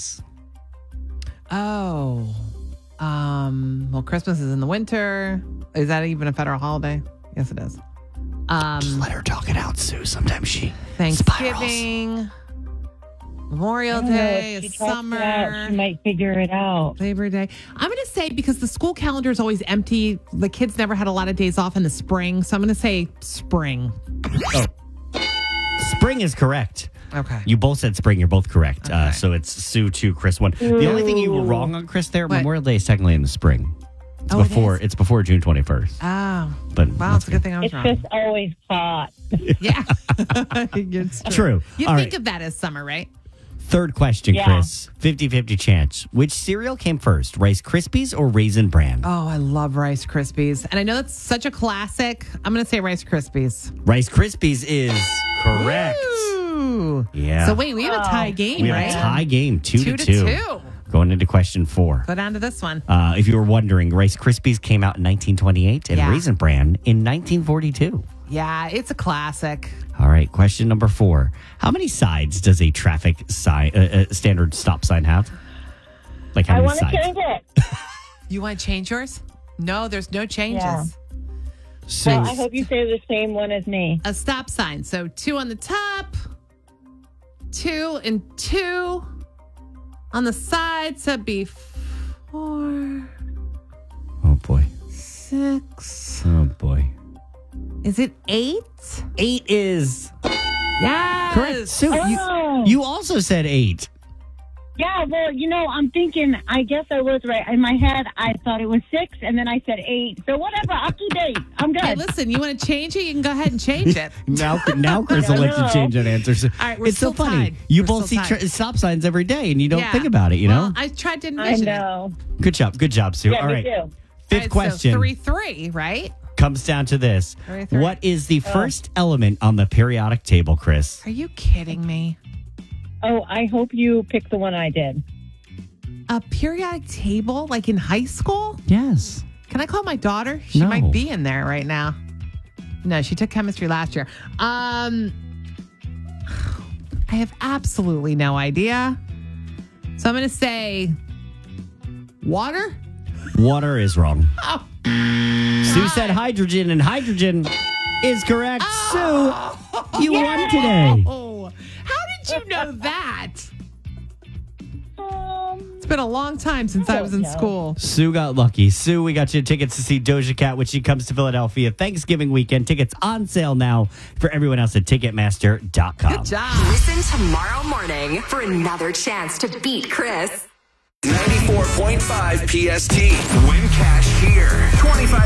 holidays? Oh. Well, Christmas is in the winter. Is that even a federal holiday? Yes, it is. Just let her talk it out, Sue. Sometimes she Thanksgiving, Memorial Day, If she talks summer, it out, she might figure it out. Labor Day. I'm going to say because the school calendar is always empty, the kids never had a lot of days off in the spring. So I'm going to say spring. Oh. Spring is correct. Okay. You both said spring. You're both correct. Okay. So it's Sue 2, Chris 1. The only thing you were wrong on, Chris, there, What? Memorial Day is technically in the spring. It's Oh, before it is? It's before June 21st. Oh. But Wow, it's a good thing I was It's wrong. just always hot. Yeah. It's True. You All think right. of that as summer, right? Third question, Yeah. Chris. 50-50 chance. Which cereal came first, Rice Krispies or Raisin Bran? Oh, I love Rice Krispies. And I know that's such a classic. I'm going to say Rice Krispies. Rice Krispies is correct. Ooh. Yeah. So wait, we have a tie game, We have right? a tie game, 2 to 2. 2. Going into question 4. Go down to this one. If you were wondering, Rice Krispies came out in 1928 and Yeah. Raisin Bran in 1942. Yeah, it's a classic. All right, question number 4. How many sides does a traffic sign, standard stop sign have? Like how I many want to sides? change it. You want to change yours? No, there's no changes. Yeah. So, Well, I hope you say the same one as me. A stop sign. So 2 on the top, 2 and 2 on the sides. That'd be 4, oh boy. 6. Oh boy. Is it 8? 8 is Yes. correct. Sue, Oh. you also said 8. Yeah, well, I'm thinking, I guess I was right. In my head, I thought it was 6, and then I said 8. So whatever, I'll keep 8. I'm good. Hey, listen, you want to change it? You can go ahead and change it. Now Chris will let you change that answer. So All right, we're it's so still funny. tied. You We're both see still tied. stop signs every day, and you don't Yeah. think about it. Well, know. I tried to I envision know. Good job, Sue. Yeah, All me right. too. Fifth it. question So 3-3, right? comes down to this: 3-3. What is the first element on the periodic table, Chris? Are you kidding me? Oh, I hope you picked the one I did. A periodic table like in high school? Yes. Can I call my daughter? She No. might be in there right now. No, she took chemistry last year. I have absolutely no idea. So I'm going to say water. Water is wrong. Oh. Sue said hydrogen, and hydrogen is correct. Sue, you won today. Oh, how did you know that? It's been a long time since I was in school. Sue got lucky. Sue, we got you tickets to see Doja Cat when she comes to Philadelphia Thanksgiving weekend. Tickets on sale now for everyone else at Ticketmaster.com. Good job. Listen tomorrow morning for another chance to beat Chris. 94.5 PST. Win cash here. $25